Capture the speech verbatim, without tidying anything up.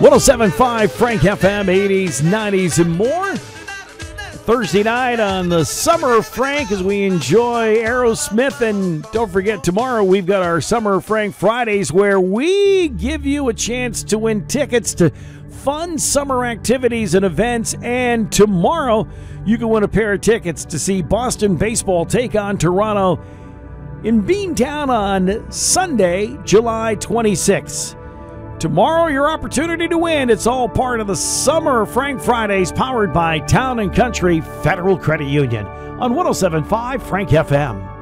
oh seven point five Frank F M, eighties, nineties, and more. Thursday night on the Summer of Frank as we enjoy Aerosmith. And don't forget, tomorrow we've got our Summer of Frank Fridays where we give you a chance to win tickets to fun summer activities and events. And tomorrow you can win a pair of tickets to see Boston baseball take on Toronto in Beantown on Sunday, July twenty-sixth. Tomorrow, your opportunity to win. It's all part of the Summer Frank Fridays powered by Town and Country Federal Credit Union on one oh seven point five Frank F M.